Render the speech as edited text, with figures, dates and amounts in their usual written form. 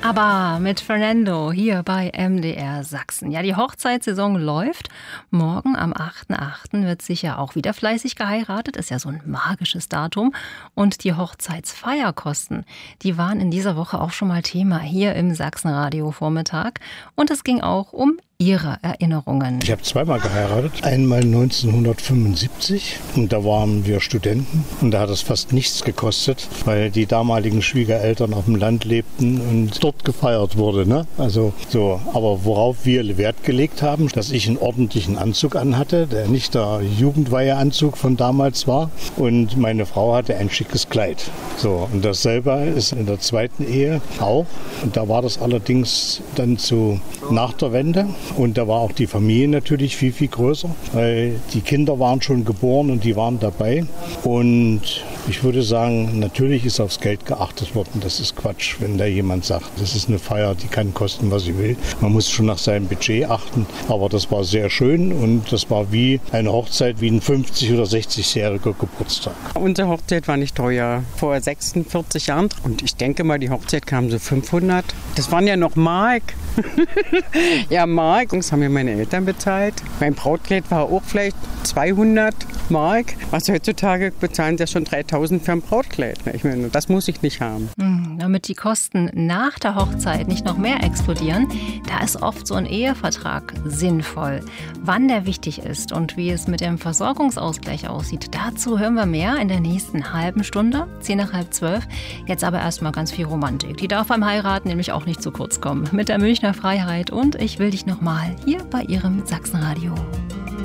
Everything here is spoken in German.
Aber mit Fernando hier bei MDR Sachsen. Ja, die Hochzeitssaison läuft. Morgen am 8.8. wird sicher auch wieder fleißig geheiratet. Ist ja so ein magisches Datum. Und die Hochzeitsfeierkosten, die waren in dieser Woche auch schon mal Thema hier im Sachsenradio-Vormittag. Und es ging auch um Ihre Erinnerungen. Ich habe zweimal geheiratet. Einmal 1975 und da waren wir Studenten und da hat es fast nichts gekostet, weil die damaligen Schwiegereltern auf dem Land lebten und dort gefeiert wurde. Ne? Also so. Aber worauf wir Wert gelegt haben, dass ich einen ordentlichen Anzug anhatte, der nicht der Jugendweiheanzug von damals war, und meine Frau hatte ein schickes Kleid. So, und dasselbe ist in der zweiten Ehe auch. Und da war das allerdings dann nach der Wende. Und da war auch die Familie natürlich viel, viel größer, weil die Kinder waren schon geboren und die waren dabei. Und ich würde sagen, natürlich ist aufs Geld geachtet worden. Das ist Quatsch, wenn da jemand sagt, das ist eine Feier, die kann kosten, was sie will. Man muss schon nach seinem Budget achten. Aber das war sehr schön und das war wie eine Hochzeit, wie ein 50- oder 60-jähriger Geburtstag. Unsere Hochzeit war nicht teuer, vor 46 Jahren. Und ich denke mal, die Hochzeit kam so 500. Das waren ja noch Mark. Ja, Mark. Das haben mir meine Eltern bezahlt. Mein Brautkleid war auch vielleicht 200 Mark. Was heutzutage bezahlen sie ja schon 3000 für ein Brautkleid. Ich meine, das muss ich nicht haben. Damit die Kosten nach der Hochzeit nicht noch mehr explodieren, da ist oft so ein Ehevertrag sinnvoll. Wann der wichtig ist und wie es mit dem Versorgungsausgleich aussieht, dazu hören wir mehr in der nächsten halben Stunde, 10:30. Jetzt aber erstmal ganz viel Romantik. Die darf beim Heiraten nämlich auch nicht zu kurz kommen. Mit der Münchner Freiheit und Ich will dich noch mal hier bei Ihrem Sachsenradio.